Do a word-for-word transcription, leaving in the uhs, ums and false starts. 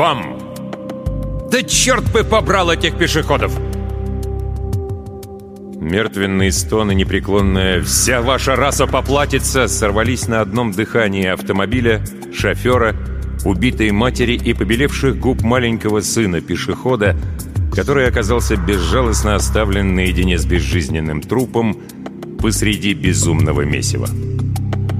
Бам! Да черт бы побрал этих пешеходов! Мертвенные стоны, непреклонная «вся ваша раса поплатится» сорвались на одном дыхании автомобиля, шофера, убитой матери и побелевших губ маленького сына пешехода, который оказался безжалостно оставлен наедине с безжизненным трупом посреди безумного месива.